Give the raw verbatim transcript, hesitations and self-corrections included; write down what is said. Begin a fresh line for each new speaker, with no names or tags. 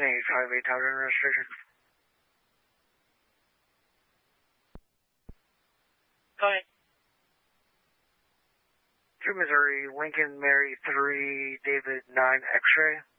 eighty-five, eight Tower registration.
Go ahead.
Two Missouri, Lincoln Mary three, David nine X-ray.